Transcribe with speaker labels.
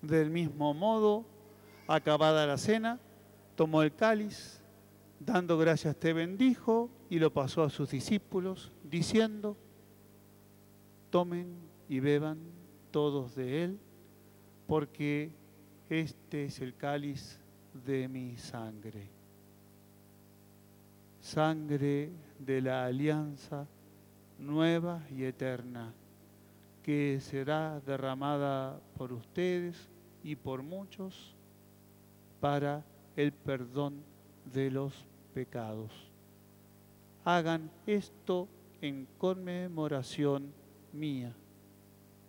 Speaker 1: Del mismo modo, acabada la cena, tomó el cáliz, dando gracias te bendijo y lo pasó a sus discípulos, diciendo: tomen y beban todos de él, porque este es el cáliz de mi sangre. Sangre de la alianza nueva y eterna, que será derramada por ustedes y por muchos para el perdón de los pecados. Hagan esto en conmemoración mía.